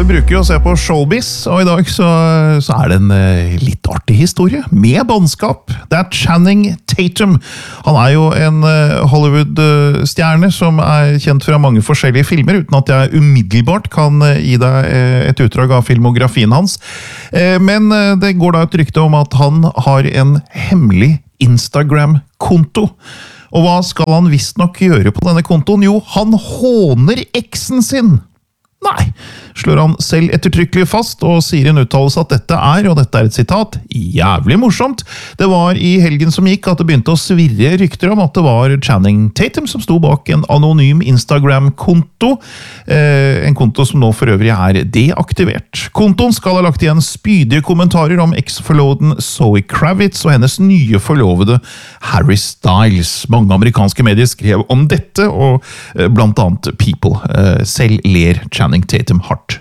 bruker jo å se på showbiz, og i dag så er det en litt artig historie, med bannskap. Det er Channing Tatum. Han er jo en Hollywood-stjerne som er kjent fra mange forskjellige filmer, uten at jeg umiddelbart kan gi deg et utdrag av filmografien hans. Men det går da et rykte om at han har en hemmelig Instagram-konto. Og hva skal han visst nok gjøre på denne kontoen? Jo, han håner eksen sin! Nei, slår han selv ettertrykkelig fast, og sier i en uttalelse at dette er, og dette er et sitat, jævlig morsomt. Det var i helgen som gikk at det begynte å svirre rykter om at det var Channing Tatum som sto bak en anonym Instagram-konto, en konto som nå for øvrig er deaktivert. Kontoen skal ha lagt igjen spydige kommentarer om eks-forloveden Zoe Kravitz og hennes nye forlovede Harry Styles. Mange amerikanske medier skrev om dette, og blant annet People selv ler Channing Tatum hardt